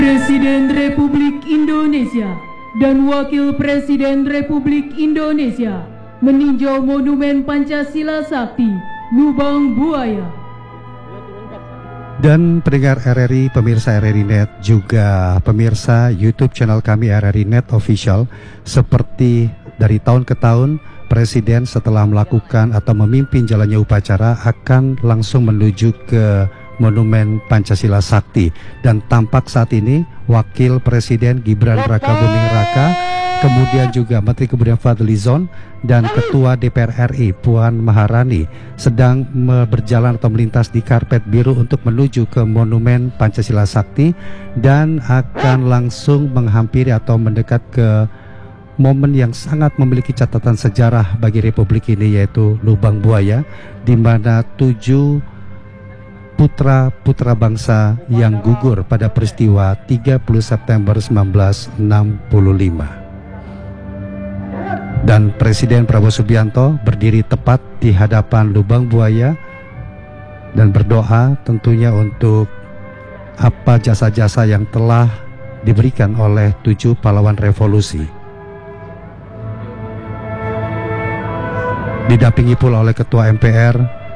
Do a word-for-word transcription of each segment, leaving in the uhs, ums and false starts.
Presiden Republik Indonesia dan Wakil Presiden Republik Indonesia meninjau Monumen Pancasila Sakti, Lubang Buaya. Dan pendengar R R I, pemirsa R R I Net, juga pemirsa YouTube channel kami R R I Net Official, seperti dari tahun ke tahun, Presiden setelah melakukan atau memimpin jalannya upacara akan langsung menuju ke Monumen Pancasila Sakti. Dan tampak saat ini Wakil Presiden Gibran Rakabuming Raka, kemudian juga Menteri Kebudayaan Fadlizon dan Ketua D P R R I Puan Maharani sedang berjalan atau melintas di karpet biru untuk menuju ke Monumen Pancasila Sakti dan akan langsung menghampiri atau mendekat ke momen yang sangat memiliki catatan sejarah bagi Republik ini, yaitu Lubang Buaya, di mana tujuh putra-putra bangsa yang gugur pada peristiwa tiga puluh September seribu sembilan ratus enam puluh lima. Dan Presiden Prabowo Subianto berdiri tepat di hadapan Lubang Buaya dan berdoa tentunya untuk apa jasa-jasa yang telah diberikan oleh tujuh pahlawan revolusi. Didampingi pula oleh Ketua M P R,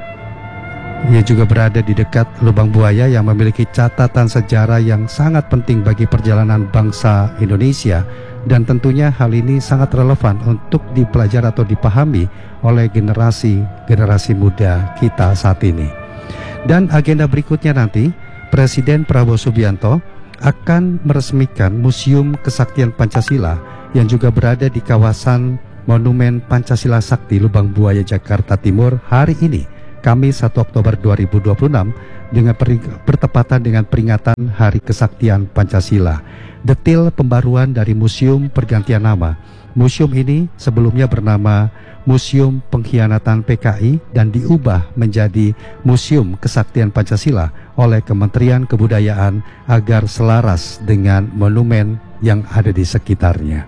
ia juga berada di dekat Lubang Buaya yang memiliki catatan sejarah yang sangat penting bagi perjalanan bangsa Indonesia. Dan tentunya hal ini sangat relevan untuk dipelajari atau dipahami oleh generasi-generasi muda kita saat ini. Dan agenda berikutnya nanti, Presiden Prabowo Subianto akan meresmikan Museum Kesaktian Pancasila yang juga berada di kawasan Monumen Pancasila Sakti Lubang Buaya, Jakarta Timur hari ini, Kamis satu Oktober dua ribu dua puluh enam, dengan bertepatan dengan peringatan Hari Kesaktian Pancasila. Detail pembaruan dari museum pergantian nama. Museum ini sebelumnya bernama Museum Pengkhianatan P K I dan diubah menjadi Museum Kesaktian Pancasila oleh Kementerian Kebudayaan agar selaras dengan monumen yang ada di sekitarnya.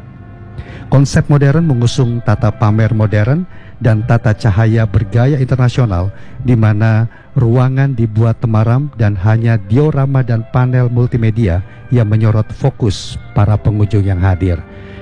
Konsep modern mengusung tata pamer modern dan tata cahaya bergaya internasional, di mana ruangan dibuat temaram dan hanya diorama dan panel multimedia yang menyorot fokus para pengunjung yang hadir.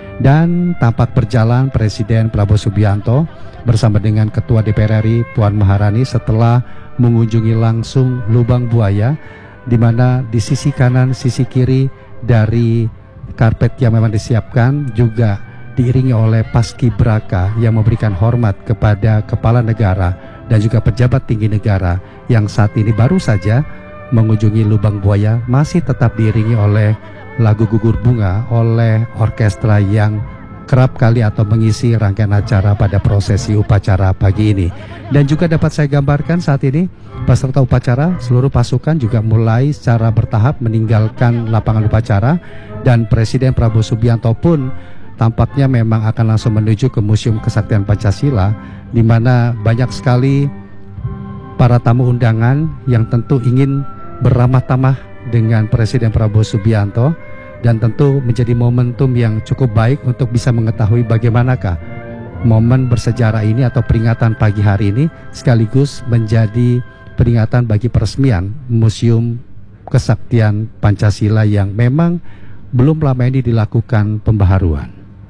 Dan tampak berjalan Presiden Prabowo Subianto bersama dengan Ketua D P R R I Puan Maharani setelah mengunjungi langsung Lubang Buaya, di mana di sisi kanan, sisi kiri dari karpet yang memang disiapkan juga diiringi oleh paskibraka yang memberikan hormat kepada kepala negara dan juga pejabat tinggi negara yang saat ini baru saja mengunjungi Lubang Buaya, masih tetap diiringi oleh lagu gugur bunga oleh orkestra yang kerap kali atau mengisi rangkaian acara pada prosesi upacara pagi ini. Dan juga dapat saya gambarkan saat ini peserta upacara seluruh pasukan juga mulai secara bertahap meninggalkan lapangan upacara, dan Presiden Prabowo Subianto pun tampaknya memang akan langsung menuju ke Museum Kesaktian Pancasila, di mana banyak sekali para tamu undangan yang tentu ingin beramah tamah dengan Presiden Prabowo Subianto, dan tentu menjadi momentum yang cukup baik untuk bisa mengetahui bagaimanakah momen bersejarah ini atau peringatan pagi hari ini sekaligus menjadi peringatan bagi peresmian Museum Kesaktian Pancasila yang memang belum lama ini dilakukan pembaharuan.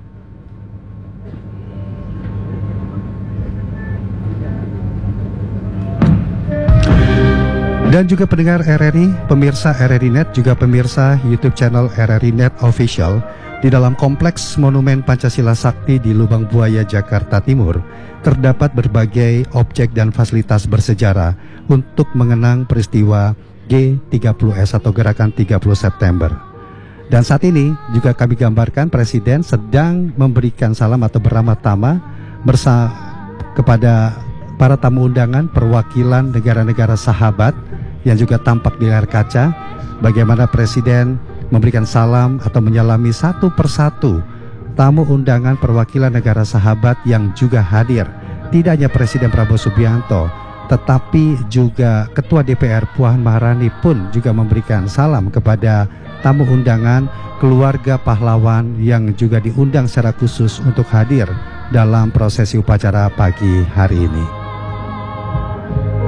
Dan juga pendengar R R I, pemirsa R R I Net, juga pemirsa YouTube channel R R I Net Official, di dalam kompleks Monumen Pancasila Sakti di Lubang Buaya, Jakarta Timur, terdapat berbagai objek dan fasilitas bersejarah untuk mengenang peristiwa G tiga puluh S atau Gerakan tiga puluh September. Dan saat ini juga kami gambarkan Presiden sedang memberikan salam atau beramah tamah bersama kepada para tamu undangan perwakilan negara-negara sahabat yang juga tampak di layar kaca, bagaimana Presiden memberikan salam atau menyalami satu persatu tamu undangan perwakilan negara sahabat yang juga hadir. Tidak hanya Presiden Prabowo Subianto, tetapi juga Ketua D P R Puan Maharani pun juga memberikan salam kepada tamu undangan keluarga pahlawan yang juga diundang secara khusus untuk hadir dalam prosesi upacara pagi hari ini.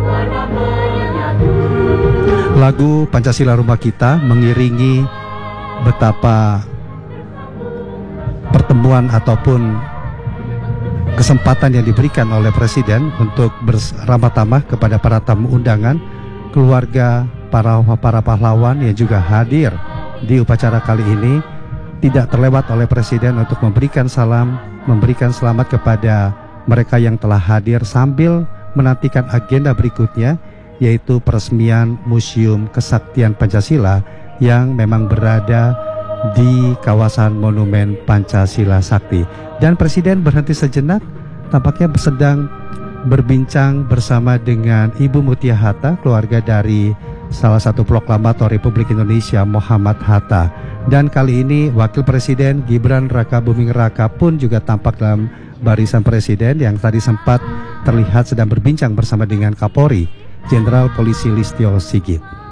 Lagu Pancasila Rumah Kita mengiringi betapa pertemuan ataupun kesempatan yang diberikan oleh Presiden untuk beramah tamah kepada para tamu undangan, keluarga para para pahlawan yang juga hadir di upacara kali ini, tidak terlewat oleh Presiden untuk memberikan salam, memberikan selamat kepada mereka yang telah hadir sambil menantikan agenda berikutnya, yaitu peresmian Museum Kesaktian Pancasila yang memang berada di kawasan Monumen Pancasila Sakti. Dan Presiden berhenti sejenak, tampaknya sedang berbincang bersama dengan Ibu Mutia Hatta, keluarga dari salah satu proklamator Republik Indonesia, Muhammad Hatta. Dan kali ini Wakil Presiden Gibran Raka Buming Raka pun juga tampak dalam barisan Presiden yang tadi sempat terlihat sedang berbincang bersama dengan Kapolri, Jenderal Polisi Listio Sigit.